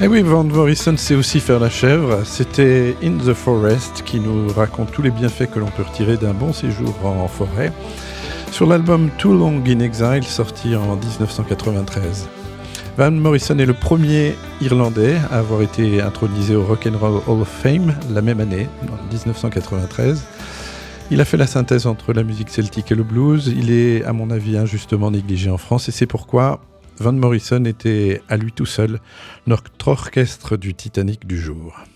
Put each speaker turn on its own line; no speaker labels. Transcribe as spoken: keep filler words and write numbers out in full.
Et oui, Van Morrison sait aussi faire la chèvre. C'était In the Forest qui nous raconte tous les bienfaits que l'on peut retirer d'un bon séjour en forêt, sur l'album Too Long in Exile, sorti en dix-neuf cent quatre-vingt-treize. Van Morrison est le premier Irlandais à avoir été intronisé au Rock and Roll Hall of Fame la même année, en dix-neuf cent quatre-vingt-treize. Il a fait la synthèse entre la musique celtique et le blues. Il est, à mon avis, injustement négligé en France, et c'est pourquoi Van Morrison était à lui tout seul notre orchestre du Titanic du jour.